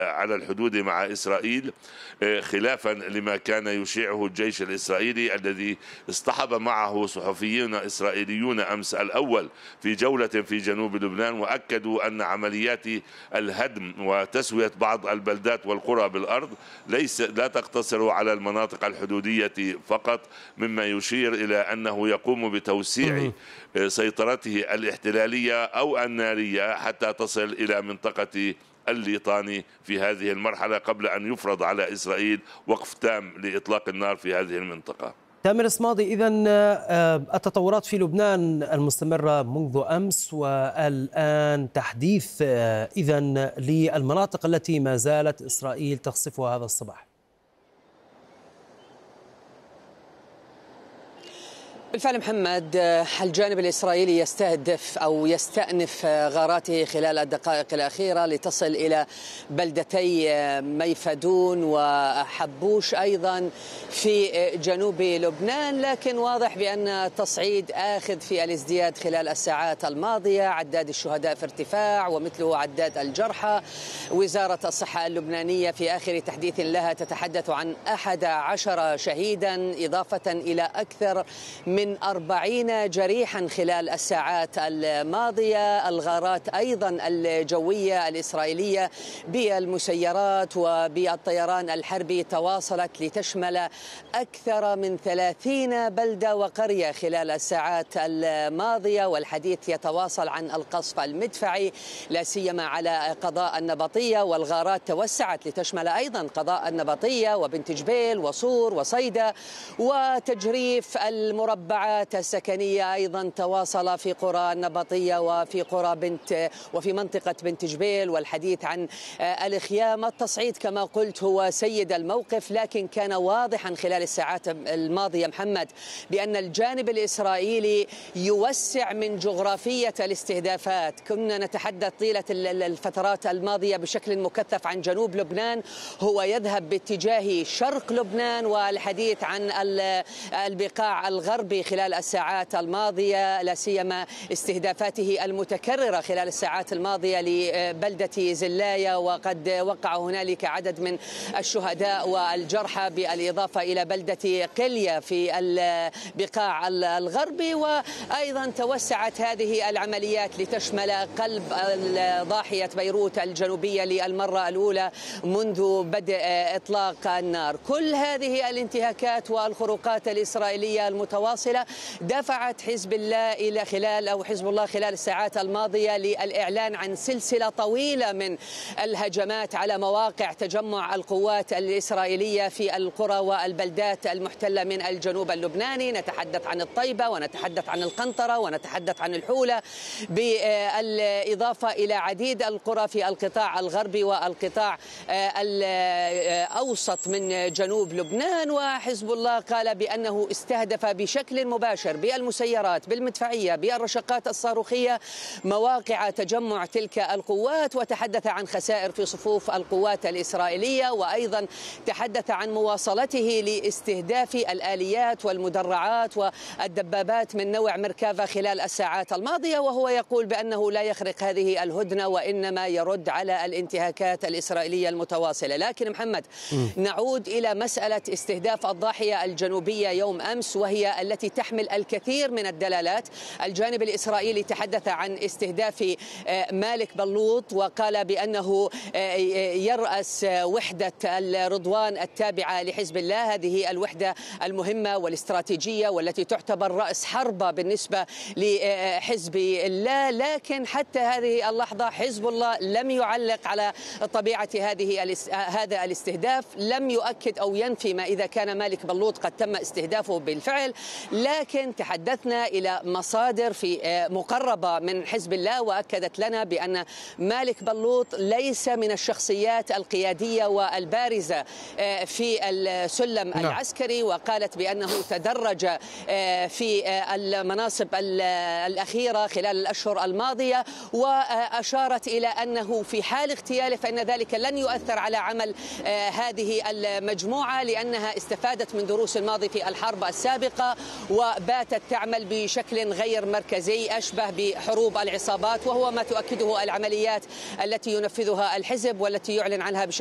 على الحدود مع إسرائيل، خلافا لما كان يشيعه الجيش الإسرائيلي الذي اصطحب معه صحفيون إسرائيليون أمس الأول في جولة في جنوب لبنان، وأكدوا أن عمليات الهدم وتسوية بعض البلدات والقرى بالأرض لا تقتصر على المناطق الحدودية فقط، مما يشير إلى أنه يقوم بتوسيع سيطرته الاحتلالية أو النارية حتى تصل إلى منطقة الليطاني في هذه المرحلة، قبل أن يفرض على إسرائيل وقف تام لإطلاق النار في هذه المنطقة. تامر صمادي، إذن التطورات في لبنان المستمرة منذ أمس والآن تحديث إذن للمناطق التي ما زالت إسرائيل تقصفها هذا الصباح. بالفعل محمد، الجانب الإسرائيلي يستهدف أو يستأنف غاراته خلال الدقائق الأخيرة لتصل إلى بلدتي ميفدون وحبوش أيضا في جنوب لبنان، لكن واضح بأن التصعيد آخذ في الازدياد خلال الساعات الماضية. عداد الشهداء في ارتفاع ومثله عداد الجرحى. وزارة الصحة اللبنانية في آخر تحديث لها تتحدث عن 11 شهيدا إضافة إلى أكثر من 40 جريحا خلال الساعات الماضية. الغارات أيضا الجوية الإسرائيلية بالمسيرات وبالطيران الحربي تواصلت لتشمل أكثر من 30 بلدة وقرية خلال الساعات الماضية، والحديث يتواصل عن القصف المدفعي لا سيما على قضاء النبطية، والغارات توسعت لتشمل أيضا قضاء النبطية وبنت جبيل وصور وصيدا، وتجريف المربعات السكنية أيضا تواصل في قرى النبطية وفي منطقة بنت جبيل، والحديث عن الخيام. التصعيد كما قلت هو سيد الموقف، لكن كان واضحا خلال الساعات الماضية محمد بأن الجانب الإسرائيلي يوسع من جغرافية الاستهدافات. كنا نتحدث طيلة الفترات الماضية بشكل مكثف عن جنوب لبنان، هو يذهب باتجاه شرق لبنان، والحديث عن البقاع الغربي خلال الساعات الماضية، لا سيما استهدافاته المتكررة خلال الساعات الماضية لبلدة زلاية، وقد وقع هنالك عدد من الشهداء والجرحى، بالإضافة إلى بلدة قلية في البقاع الغربي. وأيضا توسعت هذه العمليات لتشمل قلب ضاحية بيروت الجنوبية للمرة الأولى منذ بدء إطلاق النار. كل هذه الانتهاكات والخروقات الإسرائيلية المتواصلة دفعت حزب الله خلال الساعات الماضية للإعلان عن سلسلة طويلة من الهجمات على مواقع تجمع القوات الإسرائيلية في القرى والبلدات المحتلة من الجنوب اللبناني. نتحدث عن الطيبة، ونتحدث عن القنطرة، ونتحدث عن الحولة، بالإضافة إلى عديد القرى في القطاع الغربي والقطاع الأوسط من جنوب لبنان. وحزب الله قال بأنه استهدف بشكل مباشر بالمسيرات، بالمدفعية، بالرشقات الصاروخية مواقع تجمع تلك القوات، وتحدث عن خسائر في صفوف القوات الإسرائيلية، وأيضا تحدث عن مواصلته لاستهداف الآليات والمدرعات والدبابات من نوع مركافة خلال الساعات الماضية، وهو يقول بأنه لا يخرق هذه الهدنة وإنما يرد على الانتهاكات الإسرائيلية المتواصلة. لكن محمد، نعود إلى مسألة استهداف الضاحية الجنوبية يوم أمس، وهي التي تحمل الكثير من الدلالات. الجانب الإسرائيلي تحدث عن استهداف مالك بلوط، وقال بأنه يرأس وحدة الرضوان التابعة لحزب الله، هذه الوحدة المهمة والاستراتيجية والتي تعتبر رأس حربة بالنسبة لحزب الله. لكن حتى هذه اللحظة حزب الله لم يعلق على طبيعة هذا الاستهداف، لم يؤكد أو ينفي ما إذا كان مالك بلوط قد تم استهدافه بالفعل. لكن تحدثنا إلى مصادر في مقربة من حزب الله، وأكدت لنا بأن مالك بلوط ليس من الشخصيات القيادية والبارزة في السلم العسكري، وقالت بأنه تدرج في المناصب الأخيرة خلال الأشهر الماضية، وأشارت إلى أنه في حال اغتياله فإن ذلك لن يؤثر على عمل هذه المجموعة، لأنها استفادت من دروس الماضي في الحرب السابقة، وباتت تعمل بشكل غير مركزي أشبه بحروب العصابات، وهو ما تؤكده العمليات التي ينفذها الحزب والتي يعلن عنها